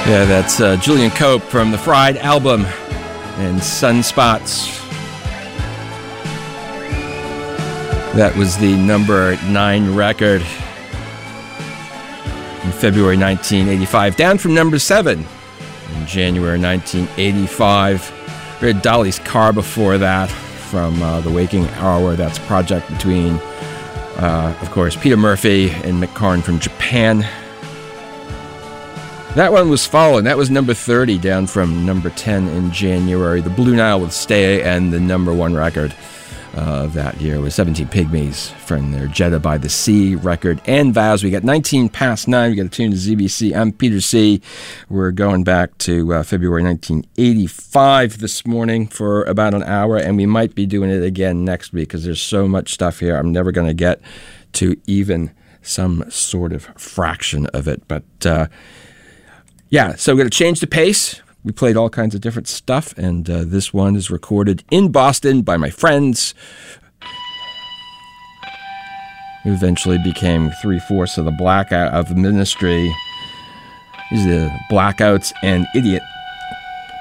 Yeah, that's Julian Cope from the Fried album and Sunspots. That was the number 9 record in February 1985, down from number 7 in January 1985. We had Dolly's Car before that from The Waking Hour. That's a project between, of course, Peter Murphy and Mick Karn from Japan. That one was Fallen. That was number 30, down from number 10 in January. The Blue Nile with Stay, and the number 1 record that year was 17 Pygmies from their Jeddah by the Sea record. And Vows, we got 19 past 9. We got a tune to ZBC. I'm Peter C. We're going back to February 1985 this morning for about an hour, and we might be doing it again next week because there's so much stuff here. I'm never going to get to even some sort of fraction of it. But yeah, so we're going to change the pace. We played all kinds of different stuff, and this one is recorded in Boston by my friends who eventually became 3/4 of the Blackout of the Ministry. These are the Blackouts and Idiot.